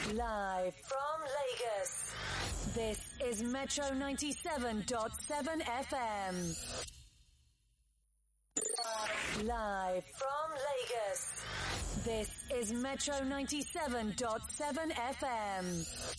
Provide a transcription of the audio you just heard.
Live from Lagos, this is Metro 97.7 FM. Live from Lagos, this is Metro 97.7 FM.